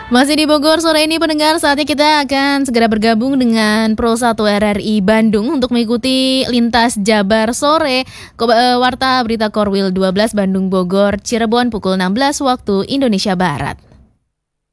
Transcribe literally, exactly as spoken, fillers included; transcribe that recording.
Masih di Bogor sore ini pendengar, saatnya kita akan segera bergabung dengan Pro satu R R I Bandung untuk mengikuti lintas Jabar sore. Ko- eh, Warta Berita Korwil dua belas Bandung Bogor Cirebon pukul enam belas waktu Indonesia Barat.